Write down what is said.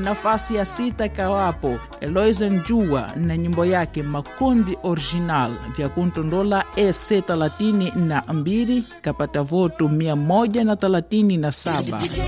nafasi ya 6 kawapo Eloise Njua na nyimbo yake Makundi Original vya kuntondola EC32 kapata votu 137.